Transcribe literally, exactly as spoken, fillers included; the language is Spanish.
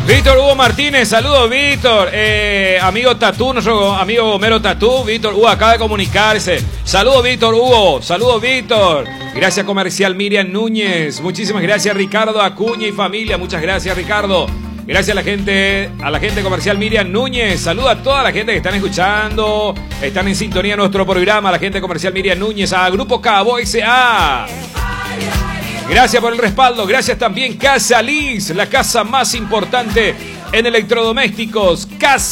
Víctor Hugo Martínez, saludos Víctor. Eh, amigo Tatú, nuestro amigo Homero Tatú. Víctor Hugo acaba de comunicarse. Saludos Víctor Hugo, saludos Víctor. Gracias Comercial Miriam Núñez. Muchísimas gracias Ricardo Acuña y familia. Muchas gracias Ricardo. Gracias a la gente, a la gente Comercial Miriam Núñez. Saluda a toda la gente que están escuchando, están en sintonía de nuestro programa. A la gente Comercial Miriam Núñez, a Grupo Cabo S A. Gracias por el respaldo. Gracias también Casa Liz, la casa más importante en electrodomésticos. Casa